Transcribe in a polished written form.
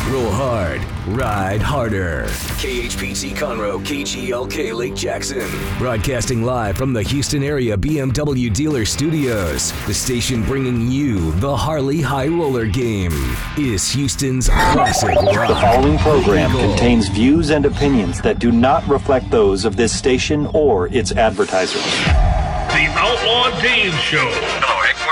Roll hard, ride harder. KHPT Conroe, KGLK Lake Jackson. Broadcasting live from the Houston area BMW dealer studios. The station bringing you the Harley High Roller game is Houston's classic rock. The following program contains views and opinions that do not reflect those of this station or its advertisers. The Outlaw Dave Show. Hello, Rick.